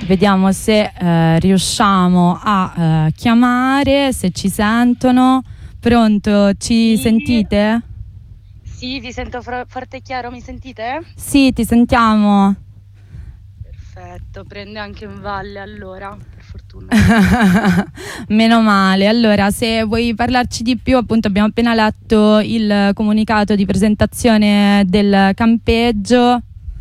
Vediamo se riusciamo a chiamare, se ci sentono. Pronto, ci sentite? Sì, vi sento forte e chiaro, mi sentite? Sì, ti sentiamo. Perfetto, prende anche in valle allora, per fortuna. Meno male. Allora, se vuoi parlarci di più, appunto abbiamo appena letto il comunicato di presentazione del campeggio.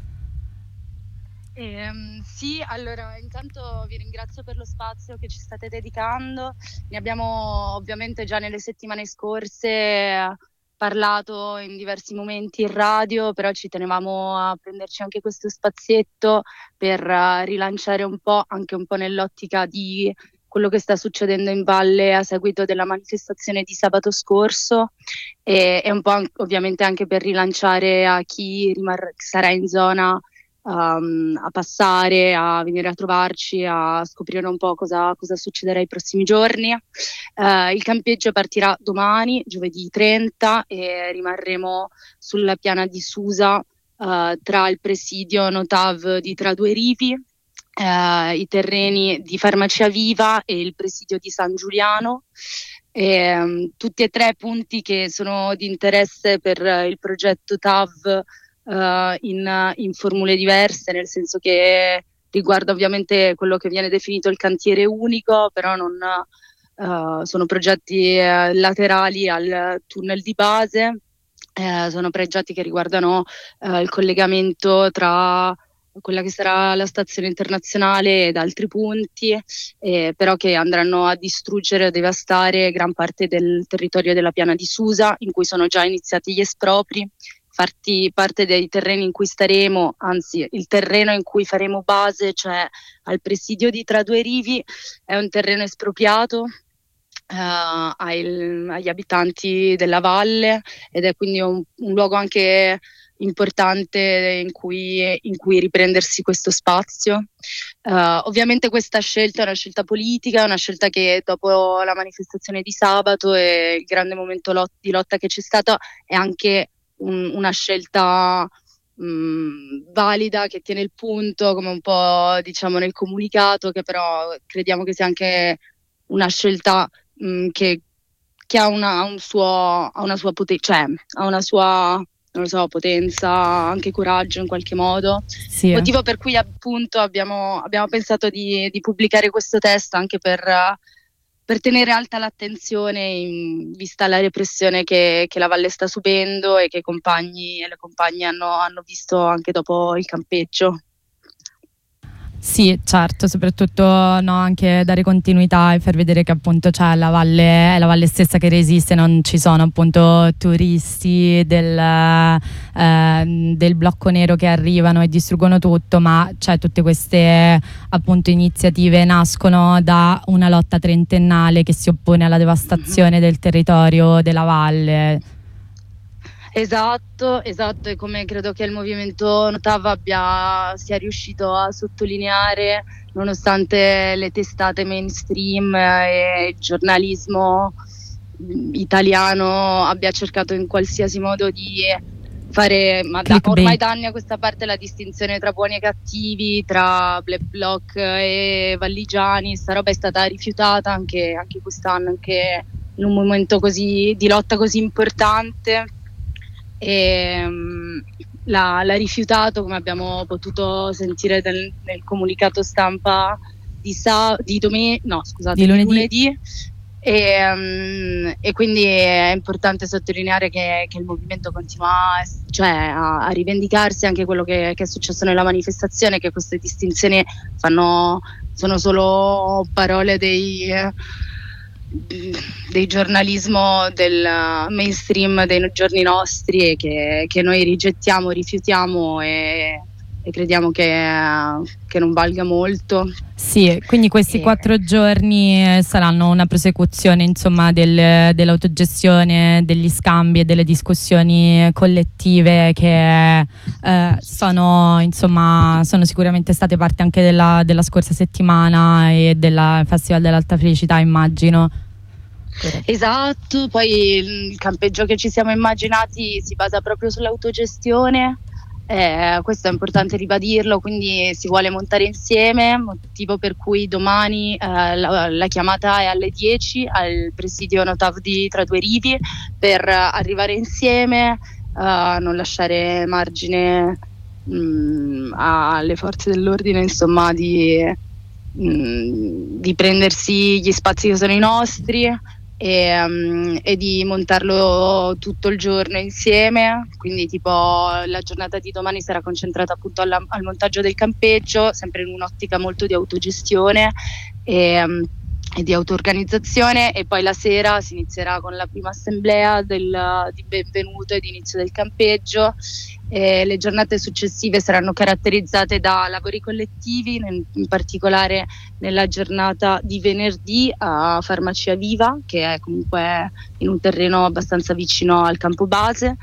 Sì, allora intanto vi ringrazio per lo spazio che ci state dedicando. Ne abbiamo ovviamente già nelle settimane scorse parlato in diversi momenti in radio, però ci tenevamo a prenderci anche questo spazietto per rilanciare un po', anche un po' nell'ottica di quello che sta succedendo in valle a seguito della manifestazione di sabato scorso e un po' ovviamente anche per rilanciare a chi sarà in zona a passare, a venire a trovarci, a scoprire un po' cosa succederà i prossimi giorni. Il campeggio partirà domani, giovedì 30, e rimarremo sulla piana di Susa tra il presidio Notav di Tra Due Rivi, i terreni di Farmacia Viva e il presidio di San Giuliano. Tutti e tre punti che sono di interesse per il progetto TAV in formule diverse, nel senso che riguarda ovviamente quello che viene definito il cantiere unico, però non sono progetti laterali al tunnel di base, sono progetti che riguardano il collegamento tra quella che sarà la stazione internazionale ed altri punti, però che andranno a distruggere o devastare gran parte del territorio della piana di Susa, in cui sono già iniziati gli espropri. Farti parte dei terreni in cui staremo, anzi il terreno in cui faremo base, cioè al presidio di Tra Due Rivi, è un terreno espropriato agli abitanti della valle, ed è quindi un luogo anche importante in cui riprendersi questo spazio. Ovviamente questa scelta è una scelta politica, una scelta che dopo la manifestazione di sabato e il grande momento di lotta che c'è stato è anche una scelta valida, che tiene il punto, come un po' diciamo nel comunicato, che però crediamo che sia anche una scelta che ha una sua potenza, cioè ha una sua, non lo so, potenza, anche coraggio in qualche modo. Sì. Motivo per cui appunto abbiamo pensato di pubblicare questo testo, anche per tenere alta l'attenzione vista la repressione che la Valle sta subendo e che i compagni e le compagne hanno visto anche dopo il campeggio. Sì, certo, soprattutto no, anche dare continuità e far vedere che appunto c'è la valle, è la valle stessa che resiste, non ci sono appunto turisti del blocco nero che arrivano e distruggono tutto, ma c'è tutte queste appunto iniziative nascono da una lotta trentennale che si oppone alla devastazione del territorio della valle. Esatto, e come credo che il movimento Notav sia riuscito a sottolineare, nonostante le testate mainstream e il giornalismo italiano abbia cercato in qualsiasi modo di fare, ma ormai da anni a questa parte, la distinzione tra buoni e cattivi, tra Black Bloc e valligiani. Sta roba è stata rifiutata anche quest'anno, anche in un momento così di lotta così importante. E l'ha rifiutato, come abbiamo potuto sentire nel comunicato stampa di lunedì. E quindi è importante sottolineare che il movimento continua a rivendicarsi anche quello che è successo nella manifestazione, che queste distinzioni sono solo parole del giornalismo del mainstream dei giorni nostri, e che noi rigettiamo, rifiutiamo e crediamo che non valga molto. Sì, quindi questi 4 giorni saranno una prosecuzione, insomma, dell'autogestione, degli scambi e delle discussioni collettive che sono sicuramente state parte anche della scorsa settimana e del Festival dell'Alta Felicità, immagino. Esatto, poi il campeggio che ci siamo immaginati si basa proprio sull'autogestione. Questo è importante ribadirlo, quindi si vuole montare insieme, motivo per cui domani la chiamata è alle 10 al presidio Notav di Tra Due Rivi per arrivare insieme, non lasciare margine alle forze dell'ordine, insomma, di prendersi gli spazi che sono i nostri e di montarlo tutto il giorno insieme. Quindi tipo la giornata di domani sarà concentrata appunto al montaggio del campeggio, sempre in un'ottica molto di autogestione e di auto-organizzazione, e poi la sera si inizierà con la prima assemblea di benvenuto e di inizio del campeggio. Le giornate successive saranno caratterizzate da lavori collettivi, in particolare nella giornata di venerdì a Farmacia Viva, che è comunque in un terreno abbastanza vicino al campo base,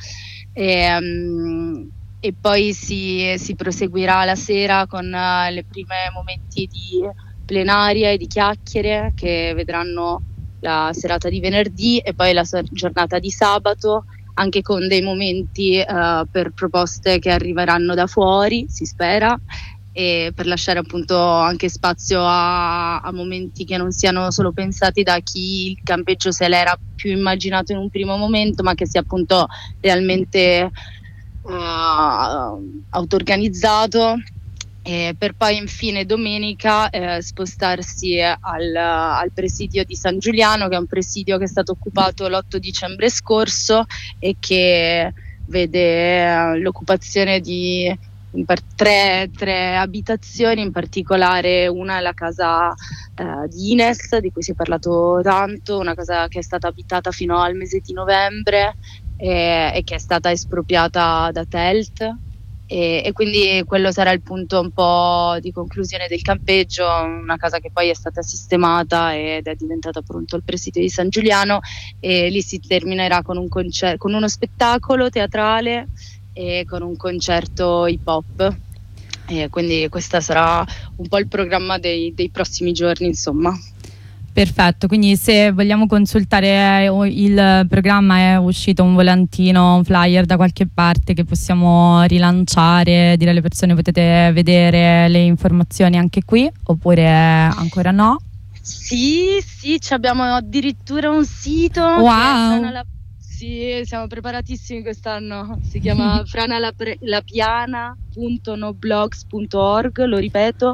e poi si proseguirà la sera con le prime momenti di plenaria e di chiacchiere che vedranno la serata di venerdì e poi la giornata di sabato, anche con dei momenti per proposte che arriveranno da fuori, si spera, e per lasciare appunto anche spazio a momenti che non siano solo pensati da chi il campeggio se l'era più immaginato in un primo momento, ma che sia appunto realmente auto-organizzato. Per poi infine domenica spostarsi al presidio di San Giuliano, che è un presidio che è stato occupato l'8 dicembre scorso e che vede l'occupazione di tre abitazioni, in particolare una è la casa di Ines, di cui si è parlato tanto, una casa che è stata abitata fino al mese di novembre e che è stata espropriata da Telt. E quindi quello sarà il punto un po' di conclusione del campeggio, una casa che poi è stata sistemata ed è diventata appunto il presidio di San Giuliano, e lì si terminerà con con uno spettacolo teatrale e con un concerto hip hop, e quindi questo sarà un po' il programma dei prossimi giorni, insomma. Perfetto, quindi se vogliamo consultare il programma, è uscito un volantino, un flyer da qualche parte che possiamo rilanciare, dire alle persone potete vedere le informazioni anche qui, oppure ancora no? Sì, abbiamo addirittura un sito. Wow! Sì, siamo preparatissimi quest'anno, si chiama franalapiana.noblogs.org, lo ripeto,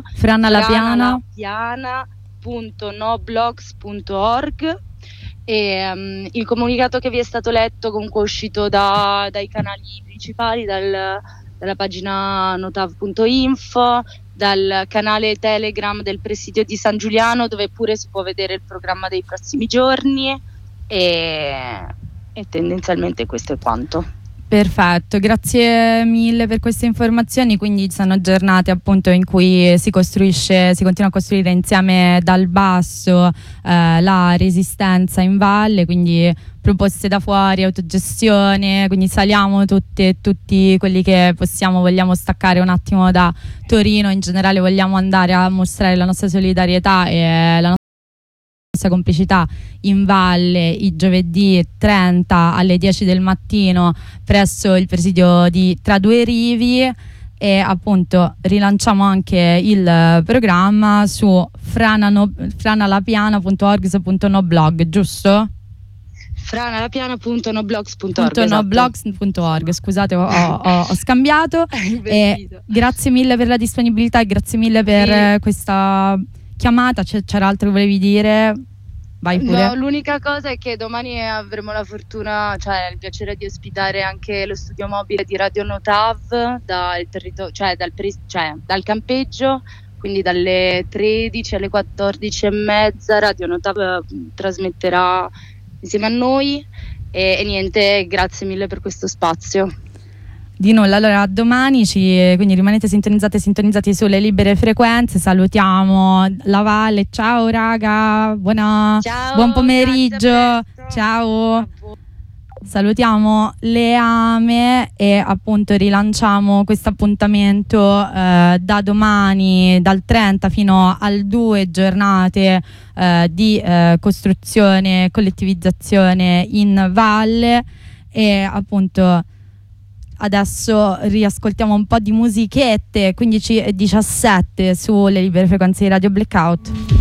franalapiana.noblogs.org, e il comunicato che vi è stato letto comunque è uscito dai canali principali, dalla pagina notav.info, dal canale Telegram del presidio di San Giuliano, dove pure si può vedere il programma dei prossimi giorni, e tendenzialmente questo è quanto. Perfetto, grazie mille per queste informazioni. Quindi sono giornate appunto in cui si continua a costruire insieme dal basso la resistenza in valle, quindi proposte da fuori, autogestione, quindi saliamo tutti quelli che possiamo, vogliamo staccare un attimo da Torino, in generale vogliamo andare a mostrare la nostra solidarietà e la nostra complicità in valle i giovedì 30 alle 10 del mattino presso il presidio di Tra Due Rivi, e appunto rilanciamo anche il programma su franalapiana.org.noblog, giusto? franalapiana.noblogs.org. Scusate, ho scambiato. Grazie mille per la disponibilità e grazie mille per questa chiamata. C'era altro che volevi dire? Vai pure. No, l'unica cosa è che domani avremo la fortuna, cioè il piacere di ospitare anche lo studio mobile di Radio Notav dal campeggio, quindi dalle 13 alle 14:30 Radio Notav trasmetterà insieme a noi, e niente, grazie mille per questo spazio. Di nulla, allora a domani, quindi rimanete sintonizzati sulle libere frequenze. Salutiamo la Valle, ciao raga, buon pomeriggio, ciao. Salutiamo le Ame e appunto rilanciamo questo appuntamento da domani, dal 30 fino al 2, giornate di costruzione, collettivizzazione in valle, e appunto adesso riascoltiamo un po' di musichette, 15 e 17 sulle libere frequenze di Radio Blackout.